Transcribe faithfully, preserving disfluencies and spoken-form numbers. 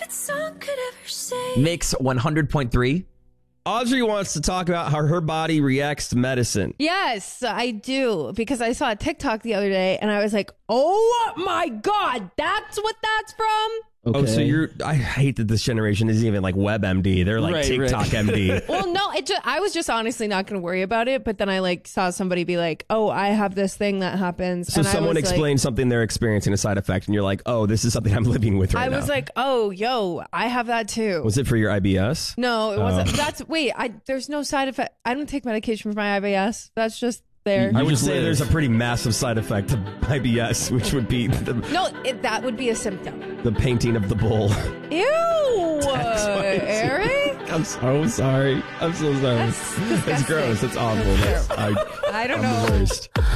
that song could ever say. Mix one hundred point three. Audrey wants to talk about how her body reacts to medicine. Yes, I do. Because I saw a TikTok the other day and I was like, oh my God, that's what that's from? Okay. Oh, so you're, I hate that this generation isn't even like WebMD. They're like Right, TikTok right. M D. Well, no, it just, I was just honestly not going to worry about it. But then I like saw somebody be like, oh, I have this thing that happens. So and someone I was explained like, something they're experiencing a side effect and you're like, oh, this is something I'm living with right I now. was like, oh, yo, I have that too. Was it for your I B S? No, it Oh. wasn't. That's, wait, I there's no side effect. I don't take medication for my I B S. That's just there. I would say there's a pretty massive side effect to I B S, which would be the, No, it, that would be a symptom. the painting of the bull. Ew, Eric. I'm so sorry. I'm so sorry. That's It's disgusting. gross. It's awful. That's, I, I don't I'm know. the worst.